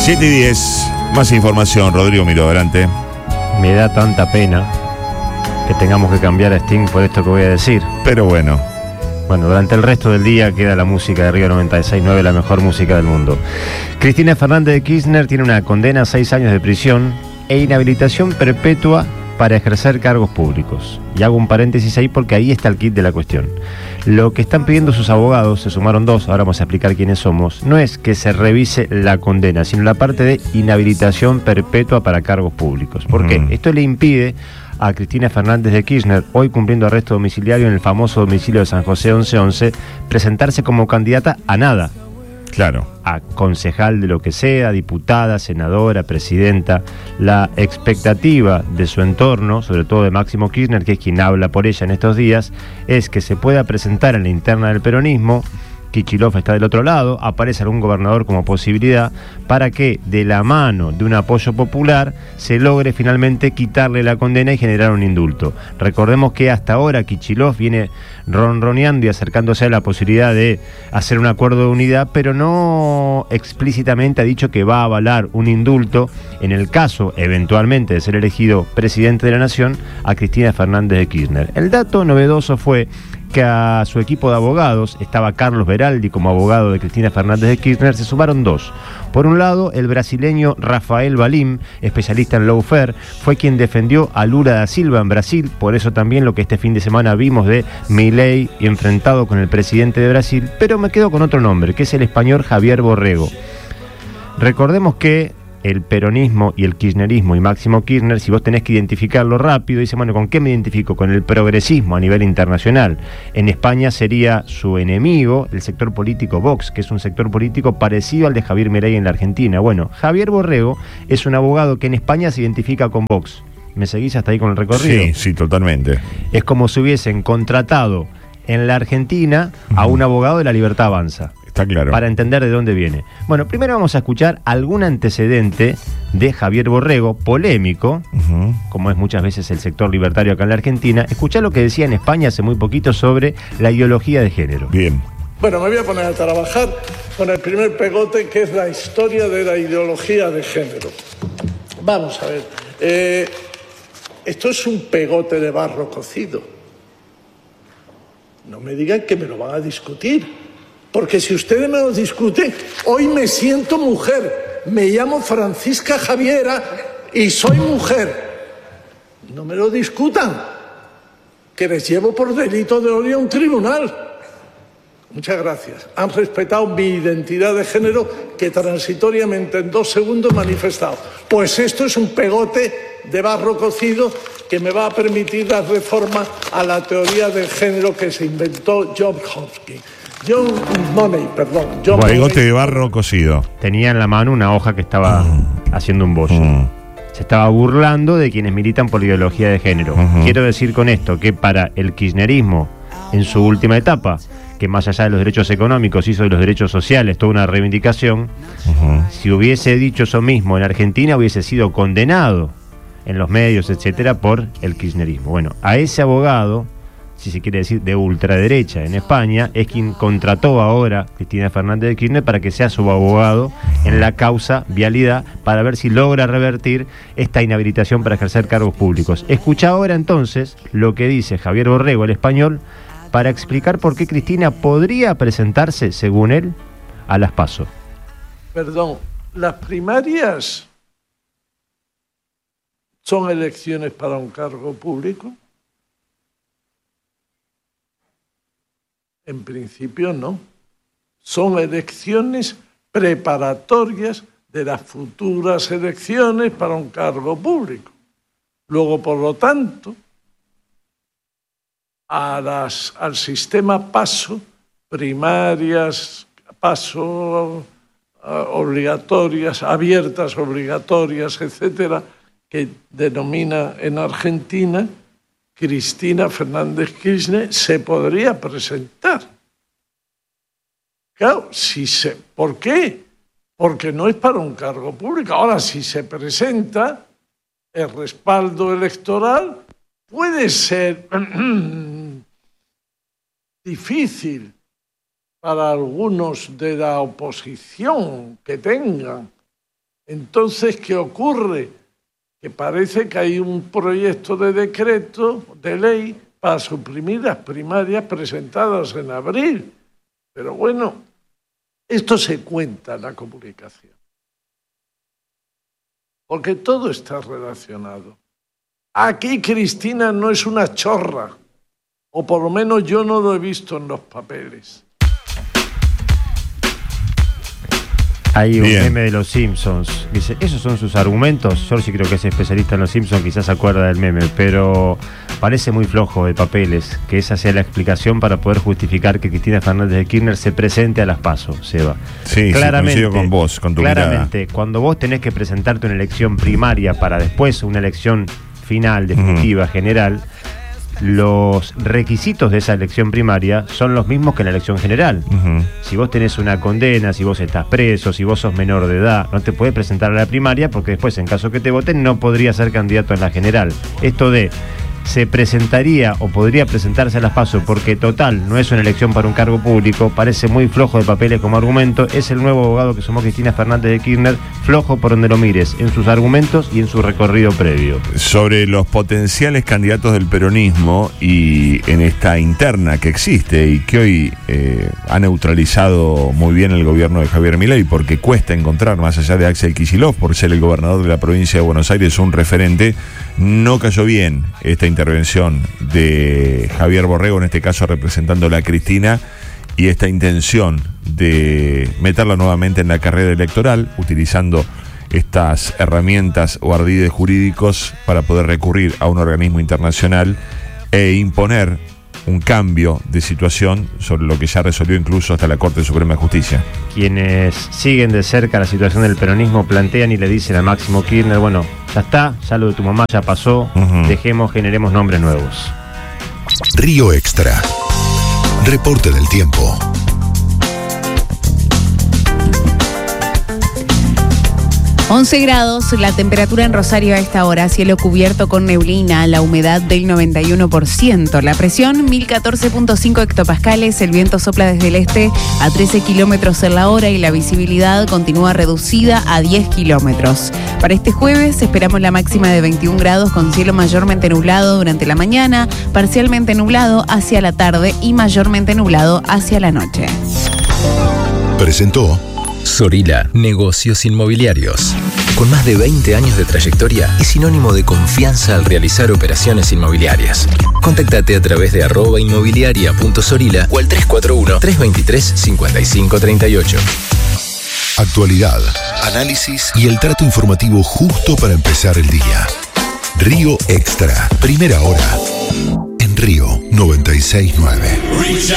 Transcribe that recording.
7:10. Más información, Rodrigo Miró, adelante. Me da tanta pena que tengamos que cambiar a Sting por esto que voy a decir. Pero bueno. Bueno, durante el resto del día queda la música de Río 96.9, la mejor música del mundo. Cristina Fernández de Kirchner tiene una condena a 6 años de prisión e inhabilitación perpetua para ejercer cargos públicos. Y hago un paréntesis ahí porque ahí está el kit de la cuestión. Lo que están pidiendo sus abogados, se sumaron 2, ahora vamos a explicar quiénes somos, no es que se revise la condena, sino la parte de inhabilitación perpetua para cargos públicos. ¿Por qué? Esto le impide a Cristina Fernández de Kirchner, hoy cumpliendo arresto domiciliario en el famoso domicilio de San José 1111, presentarse como candidata a nada. Claro. A concejal de lo que sea, diputada, senadora, presidenta. La expectativa de su entorno, sobre todo de Máximo Kirchner, que es quien habla por ella en estos días, es que se pueda presentar en la interna del peronismo. Kicillof está del otro lado, aparece algún gobernador como posibilidad para que de la mano de un apoyo popular se logre finalmente quitarle la condena y generar un indulto. Recordemos que hasta ahora Kicillof viene ronroneando y acercándose a la posibilidad de hacer un acuerdo de unidad, pero no explícitamente ha dicho que va a avalar un indulto en el caso, eventualmente, de ser elegido presidente de la Nación a Cristina Fernández de Kirchner. El dato novedoso fue que a su equipo de abogados, estaba Carlos Beraldi como abogado de Cristina Fernández de Kirchner, se sumaron 2. Por un lado, el brasileño Rafael Valim, especialista en lawfare, fue quien defendió a Lula da Silva en Brasil, por eso también lo que este fin de semana vimos de Milei enfrentado con el presidente de Brasil, pero me quedo con otro nombre, que es el español Javier Borrego. Recordemos que el peronismo y el kirchnerismo y Máximo Kirchner, si vos tenés que identificarlo rápido, dice, bueno, ¿con qué me identifico? Con el progresismo a nivel internacional. En España sería su enemigo el sector político Vox, que es un sector político parecido al de Javier Milei en la Argentina. Bueno, Javier Borrego es un abogado que en España se identifica con Vox. ¿Me seguís hasta ahí con el recorrido? Sí, sí, totalmente. Es como si hubiesen contratado en la Argentina a un abogado de La Libertad Avanza. Está claro. Para entender de dónde viene. Bueno, primero vamos a escuchar algún antecedente de Javier Borrego, polémico, como es muchas veces el sector libertario acá en la Argentina. Escuchá lo que decía en España hace muy poquito sobre la ideología de género. Bien. Bueno, me voy a poner a trabajar con el primer pegote, que es la historia de la ideología de género. Vamos a ver. Esto es un pegote de barro cocido. No me digan que me lo van a discutir. Porque si ustedes me lo discuten, hoy me siento mujer, me llamo Francisca Javiera y soy mujer. No me lo discutan, que les llevo por delito de odio a un tribunal. Muchas gracias. Han respetado mi identidad de género que transitoriamente en 2 segundos he manifestado. Pues esto es un pegote de barro cocido que me va a permitir dar reforma a la teoría del género que se inventó John Money. Pegote de barro cocido. Tenía en la mano una hoja que estaba haciendo un bollo. Se estaba burlando de quienes militan por la ideología de género. Quiero decir con esto que para el kirchnerismo, en su última etapa, que más allá de los derechos económicos hizo de los derechos sociales toda una reivindicación, si hubiese dicho eso mismo en Argentina hubiese sido condenado en los medios, etcétera, por el kirchnerismo. Bueno, a ese abogado, si se quiere decir de ultraderecha en España, es quien contrató ahora Cristina Fernández de Kirchner para que sea su abogado en la causa vialidad, para ver si logra revertir esta inhabilitación para ejercer cargos públicos. Escucha ahora entonces lo que dice Javier Borrego, el español, para explicar por qué Cristina podría presentarse, según él, a las PASO. Perdón, las primarias son elecciones para un cargo público. En principio no. Son elecciones preparatorias de las futuras elecciones para un cargo público. Luego, por lo tanto, al sistema PASO, primarias, PASO obligatorias, abiertas, obligatorias, etcétera, que denomina en Argentina, Cristina Fernández Kirchner se podría presentar. Claro, ¿por qué? Porque no es para un cargo público. Ahora, si se presenta, el respaldo electoral puede ser difícil para algunos de la oposición que tengan Entonces, ¿qué ocurre? Que parece que hay un proyecto de decreto, de ley, para suprimir las primarias presentadas en abril. Pero bueno, esto se cuenta en la comunicación. Porque todo está relacionado. Aquí Cristina no es una chorra, o por lo menos yo no lo he visto en los papeles. Hay un Bien. meme de los Simpsons. Dice, ¿esos son sus argumentos? Yo sí creo que es especialista en los Simpsons, quizás se acuerda del meme, pero parece muy flojo de papeles que esa sea la explicación para poder justificar que Cristina Fernández de Kirchner se presente a las PASO, Seba. Sí, coincido con vos, con tu claramente, cuando vos tenés que presentarte una elección primaria para después una elección final, definitiva, general, los requisitos de esa elección primaria son los mismos que en la elección general. Si vos tenés una condena, si vos estás preso, si vos sos menor de edad, no te podés presentar a la primaria porque después, en caso que te voten, no podrías ser candidato en la general. Esto de se presentaría o podría presentarse a las PASO porque total no es una elección para un cargo público, parece muy flojo de papeles como argumento. Es el nuevo abogado que sumó Cristina Fernández de Kirchner, flojo por donde lo mires, en sus argumentos y en su recorrido previo. Sobre los potenciales candidatos del peronismo y en esta interna que existe y que hoy ha neutralizado muy bien el gobierno de Javier Milei, porque cuesta encontrar, más allá de Axel Kicillof, por ser el gobernador de la provincia de Buenos Aires, un referente. No cayó bien esta intervención de Javier Borrego, en este caso representando a la Cristina, y esta intención de meterla nuevamente en la carrera electoral, utilizando estas herramientas o ardides jurídicos para poder recurrir a un organismo internacional e imponer un cambio de situación sobre lo que ya resolvió incluso hasta la Corte Suprema de Justicia. Quienes siguen de cerca la situación del peronismo plantean y le dicen a Máximo Kirchner, bueno, ya está, ya lo de tu mamá ya pasó, generemos nombres nuevos. Río Extra. Reporte del tiempo. 11 grados, la temperatura en Rosario a esta hora, cielo cubierto con neblina, la humedad del 91%, la presión 1014.5 hectopascales, el viento sopla desde el este a 13 kilómetros en la hora y la visibilidad continúa reducida a 10 kilómetros. Para este jueves esperamos la máxima de 21 grados con cielo mayormente nublado durante la mañana, parcialmente nublado hacia la tarde y mayormente nublado hacia la noche. Presentó Sorila, negocios inmobiliarios. Con más de 20 años de trayectoria y sinónimo de confianza al realizar operaciones inmobiliarias. Contáctate a través de @inmobiliaria.sorila o al 341-323-5538. actualidad, análisis y el trato informativo justo para empezar el día. Río Extra, primera hora, en Río 96.9.